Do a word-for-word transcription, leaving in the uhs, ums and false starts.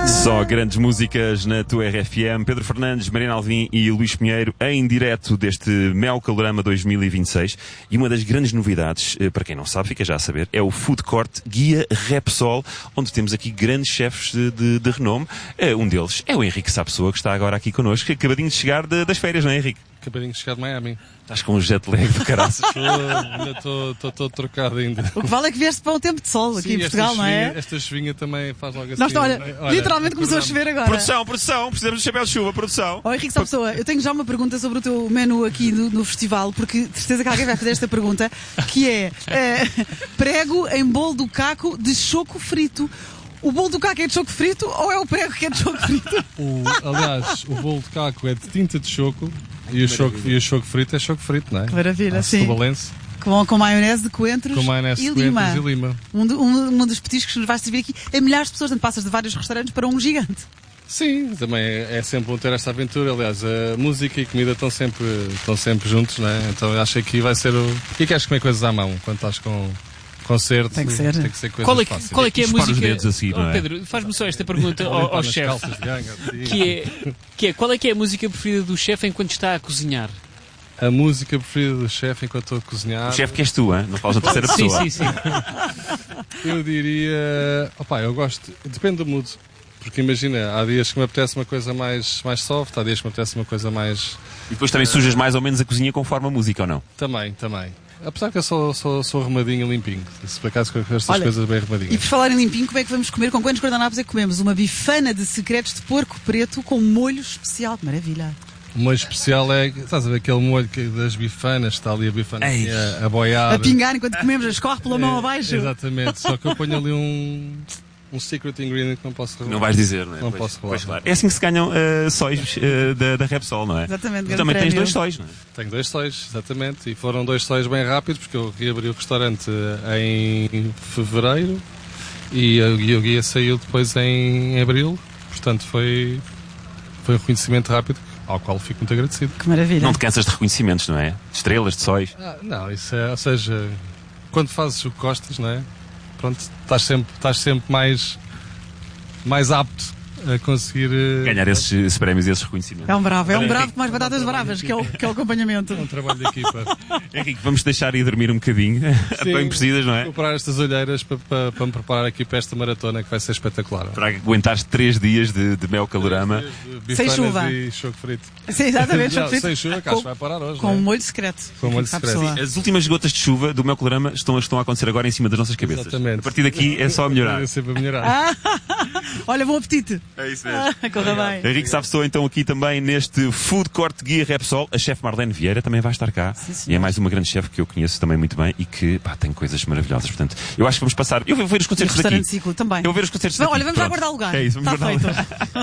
Só grandes músicas na tua R F M. Pedro Fernandes, Mariana Alvim e Luís Pinheiro em direto deste Mel Calorama dois mil e vinte e seis. E uma das grandes novidades, para quem não sabe, fica já a saber, é o Food Court Guia Repsol, onde temos aqui grandes chefes de, de, de renome. Um deles é o Henrique Sapessoa, que está agora aqui connosco, acabadinho de chegar de, das férias, não é, Henrique? Acabadinho de chegar de Miami. Estás com um jet lag do caraças. Ainda estou todo trocado ainda. O que vale é que vieste para um tempo de sol aqui Sim, em Portugal, não é? Esta chuvinha também faz logo assim. Nós, olha, olha, literalmente começou a chover agora. Produção, produção, precisamos de chapéu de chuva, produção. Oh, Henrique Sapessoa, eu tenho já uma pergunta sobre o teu menu aqui no, no festival, porque de certeza que alguém vai fazer esta pergunta, que é, é prego em bolo do caco de choco frito. O bolo do caco é de choco frito ou é o prego que é de choco frito? O, aliás, o bolo de caco é de tinta de choco e o choco, e o choco frito é choco frito, não é? Que maravilha, ah, sim. Com, com maionese de coentros, com maionese e, de lima. coentros e lima. Um, de, um, um dos petiscos que nos vai servir aqui a milhares de pessoas, portanto passas de vários restaurantes para um gigante. Sim, também é, é sempre bom ter esta aventura. Aliás, a música e a comida estão sempre, estão sempre juntos, não é? Então eu acho que aqui vai ser o... E queres comer coisas à mão quando estás com... concerto, tem que ser, tem que ser coisas qual é, fáceis. Qual é que é a música? Os dedos assim, não é? Oh, Pedro, faz-me só esta pergunta ao, ao chefe. Que é, que é, qual é que é a música preferida do chefe enquanto está a cozinhar? A música preferida do chefe enquanto estou a cozinhar... O chefe que és tu, hein? Não falas na terceira sim, pessoa. Sim, sim, Eu diria... Opá, eu gosto... Depende do mood. Porque imagina, há dias que me apetece uma coisa mais, mais soft, há dias que me apetece uma coisa mais... E depois também sujas mais ou menos a cozinha conforme a música, ou não? Também, também. Apesar que eu sou, sou, sou arrumadinho e limpinho. Se por acaso com estas Olha, coisas bem arrumadinhas. E por falar em limpinho, como é que vamos comer? Com quantos guardanapos é que comemos? Uma bifana de secretos de porco preto com molho especial. Que maravilha! O molho especial é, estás a ver aquele molho que, das bifanas, está ali a bifana a, a boiar. A pingar enquanto comemos, a escorre pela mão é, abaixo. Exatamente, só que eu ponho ali um... Um secret ingredient que não posso revelar. Não vais dizer, não é? Não pois, posso revelar. Pois, claro. É assim que se ganham uh, sóis uh, da, da Repsol, não é? Exatamente. Tu também prémio. tens dois sóis, não é? Tenho dois sóis, exatamente. E foram dois sóis bem rápidos, porque eu reabri o restaurante em fevereiro e o guia saiu depois em, em abril. Portanto, foi, foi um reconhecimento rápido, ao qual fico muito agradecido. Que maravilha. Não te cansas de reconhecimentos, não é? De estrelas, de sóis. Ah, não, isso é, ou seja, quando fazes o que gostas, não é? Pronto, estás sempre, estás sempre mais... mais apto a conseguir uh... ganhar esses, esses prémios e esses reconhecimentos. É um bravo, é um Olha, bravo Henrique, com mais batatas bravas, que é, o, que é o acompanhamento. É um trabalho de equipa. Henrique, vamos deixar ir dormir um bocadinho. Bem precisas, não é? Vou comprar estas olheiras para, para, para me preparar aqui para esta maratona que vai ser espetacular. Para aguentares três dias de, de Mel Calorama. Sem chuva. E choco frito. Sim, exatamente, choco frito. Sem chuva, que acho que vai parar hoje. Com um molho secreto. Com um molho secreto. Sim, as últimas gotas de chuva do Mel Calorama estão, estão a acontecer agora em cima das nossas cabeças. Exatamente. A partir daqui é só a melhorar. É sempre a melhorar. Ah, olha, bom apetite. É isso mesmo. Corra bem. Henrique Sapessoa, então, aqui também neste Food Court Guia Repsol. A chefe Marlene Vieira também vai estar cá. Sim, e é mais uma grande chefe que eu conheço também muito bem e que, pá, tem coisas maravilhosas. Portanto, eu acho que vamos passar... Eu vou ver os concertos daqui. Ciclo também. Eu vou ver os concertos Bom, daqui. olha, vamos já Pronto. guardar lugar. É isso, vamos Está guardar feito. lugar.